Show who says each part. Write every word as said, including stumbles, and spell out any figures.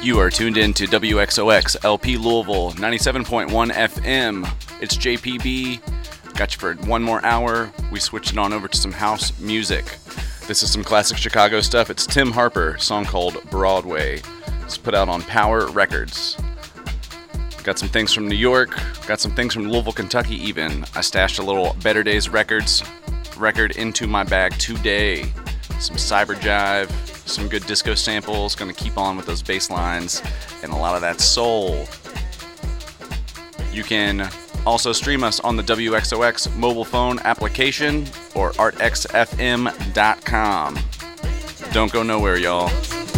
Speaker 1: You are tuned in to W X O X L P Louisville, ninety-seven point one F M. It's J P B. Got you for one more hour. We switched it on over to some house music. This is some classic Chicago stuff. It's Tim Harper, song called Broadway. It's put out on Power Records. Got some things from New York. Got some things from Louisville, Kentucky even. I stashed a little Better Days Records record into my bag today. Some cyber jive, some good disco samples. Gonna keep on with those bass lines and a lot of that soul. You can also stream us on the W X O X mobile phone application or art x f m dot com. Don't go nowhere, y'all.